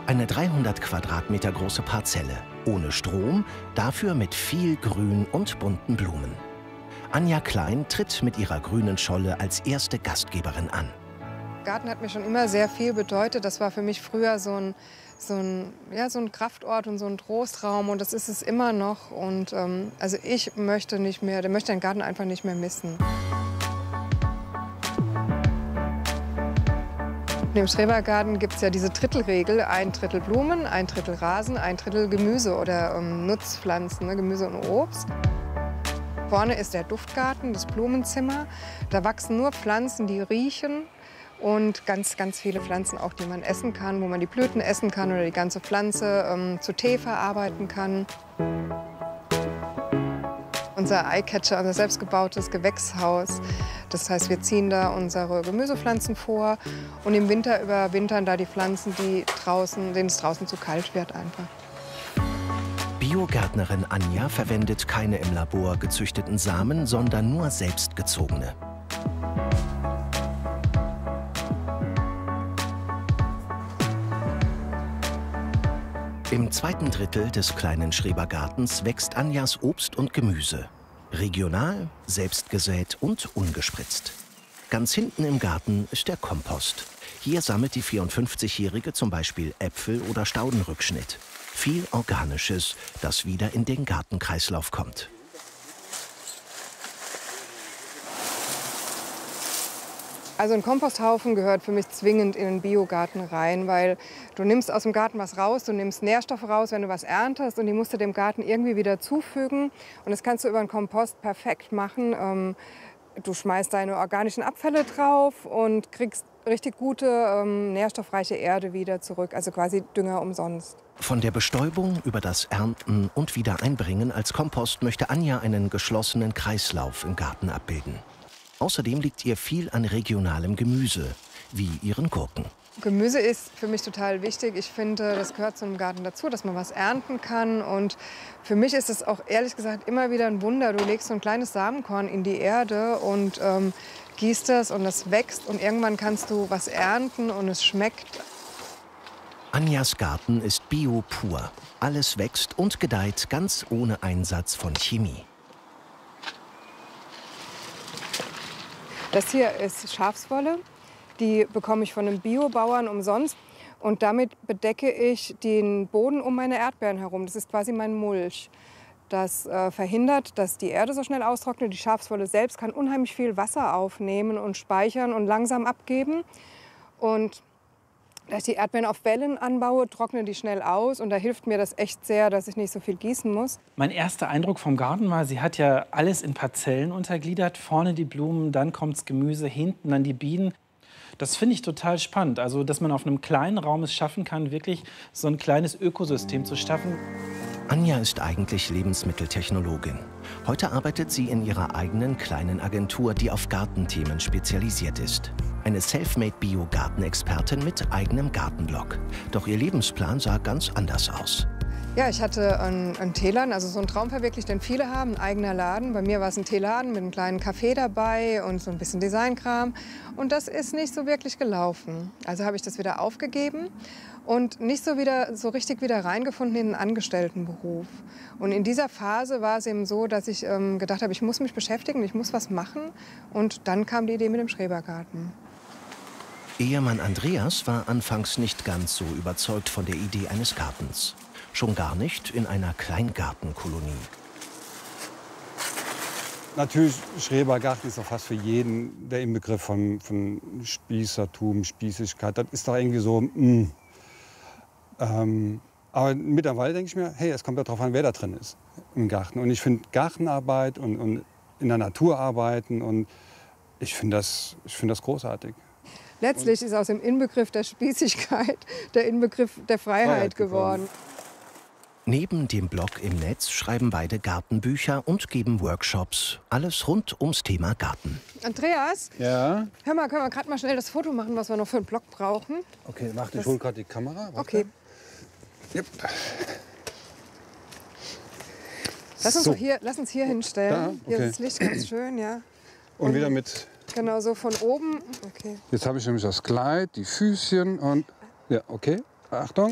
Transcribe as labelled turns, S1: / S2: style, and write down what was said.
S1: Eine 300 Quadratmeter große Parzelle, ohne Strom, dafür mit viel Grün und bunten Blumen. Anja Klein tritt mit ihrer grünen Scholle als erste Gastgeberin an.
S2: Garten hat mir schon immer sehr viel bedeutet. Das war für mich früher so ein Kraftort und so ein Trostraum. Und das ist es immer noch. Und also ich möchte den Garten einfach nicht mehr missen. Im Schrebergarten gibt es ja diese Drittelregel: 1/3 Blumen, 1/3 Rasen, 1/3 Gemüse oder Nutzpflanzen, ne, Gemüse und Obst. Vorne ist der Duftgarten, das Blumenzimmer. Da wachsen nur Pflanzen, die riechen. Und ganz, ganz viele Pflanzen auch, die man essen kann, wo man die Blüten essen kann oder die ganze Pflanze zu Tee verarbeiten kann. Unser Eyecatcher, unser selbstgebautes Gewächshaus. Das heißt, wir ziehen da unsere Gemüsepflanzen vor und im Winter überwintern da die Pflanzen, denen es draußen zu kalt wird einfach.
S1: Biogärtnerin Anja verwendet keine im Labor gezüchteten Samen, sondern nur selbstgezogene. Im zweiten Drittel des kleinen Schrebergartens wächst Anjas Obst und Gemüse. Regional, selbst gesät und ungespritzt. Ganz hinten im Garten ist der Kompost. Hier sammelt die 54-Jährige zum Beispiel Äpfel oder Staudenrückschnitt. Viel Organisches, das wieder in den Gartenkreislauf kommt.
S2: Also ein Komposthaufen gehört für mich zwingend in den Biogarten rein, weil du nimmst aus dem Garten was raus, du nimmst Nährstoffe raus, wenn du was erntest, und die musst du dem Garten irgendwie wieder zufügen. Und das kannst du über einen Kompost perfekt machen. Du schmeißt deine organischen Abfälle drauf und kriegst richtig gute, nährstoffreiche Erde wieder zurück, also quasi Dünger umsonst.
S1: Von der Bestäubung über das Ernten und Wiedereinbringen als Kompost möchte Anja einen geschlossenen Kreislauf im Garten abbilden. Außerdem liegt ihr viel an regionalem Gemüse, wie ihren Gurken.
S2: Gemüse ist für mich total wichtig. Ich finde, das gehört zu einem Garten dazu, dass man was ernten kann. Und für mich ist es auch ehrlich gesagt immer wieder ein Wunder. Du legst so ein kleines Samenkorn in die Erde und gießt es und es wächst. Und irgendwann kannst du was ernten und es schmeckt.
S1: Anjas Garten ist bio pur. Alles wächst und gedeiht ganz ohne Einsatz von Chemie.
S2: Das hier ist Schafswolle. Die bekomme ich von einem Biobauern umsonst. Und damit bedecke ich den Boden um meine Erdbeeren herum. Das ist quasi mein Mulch. Das verhindert, dass die Erde so schnell austrocknet. Die Schafswolle selbst kann unheimlich viel Wasser aufnehmen und speichern und langsam abgeben. Und da ich die Erdbeeren auf Wellen anbaue, trocknen die schnell aus. Und da hilft mir das echt sehr, dass ich nicht so viel gießen muss.
S3: Mein erster Eindruck vom Garten war, sie hat ja alles in Parzellen untergliedert. Vorne die Blumen, dann kommt's Gemüse, hinten dann die Bienen. Das finde ich total spannend. Also, dass man auf einem kleinen Raum es schaffen kann, wirklich so ein kleines Ökosystem zu schaffen.
S1: Anja ist eigentlich Lebensmitteltechnologin. Heute arbeitet sie in ihrer eigenen kleinen Agentur, die auf Gartenthemen spezialisiert ist. Eine Selfmade-Bio-Gartenexpertin mit eigenem Gartenblog. Doch ihr Lebensplan sah ganz anders aus.
S2: Ja, ich hatte einen Teeladen, also so einen Traum verwirklicht, den viele haben, ein eigener Laden. Bei mir war es ein Teeladen mit einem kleinen Café dabei und so ein bisschen Designkram. Und das ist nicht so wirklich gelaufen. Also habe ich das wieder aufgegeben und nicht so richtig wieder reingefunden in den Angestelltenberuf. Und in dieser Phase war es eben so, dass ich gedacht habe, ich muss mich beschäftigen, ich muss was machen. Und dann kam die Idee mit dem Schrebergarten.
S1: Ehemann Andreas war anfangs nicht ganz so überzeugt von der Idee eines Gartens. Schon gar nicht in einer Kleingartenkolonie.
S4: Natürlich, Schrebergarten ist doch fast für jeden der Inbegriff von Spießertum, Spießigkeit. Das ist doch irgendwie so. Aber mittlerweile denke ich mir, hey, es kommt ja darauf an, wer da drin ist im Garten. Und ich finde Gartenarbeit und in der Natur arbeiten, und ich finde das großartig.
S2: Letztlich ist aus dem Inbegriff der Spießigkeit der Inbegriff der Freiheit geworden.
S1: Neben dem Blog im Netz schreiben beide Gartenbücher und geben Workshops. Alles rund ums Thema Garten.
S2: Andreas?
S4: Ja?
S2: Hör mal, können wir gerade mal schnell das Foto machen, was wir noch für einen Blog brauchen?
S4: Okay, warte, ich hole gerade die Kamera. Warte.
S2: Okay.
S4: Yep.
S2: Lass uns hier hinstellen.
S4: Da? Okay.
S2: Hier ist das Licht ganz schön, ja.
S4: Und wieder mit.
S2: Genau, so von oben. Okay.
S4: Jetzt habe ich nämlich das Kleid, die Füßchen und. Ja, okay. Achtung.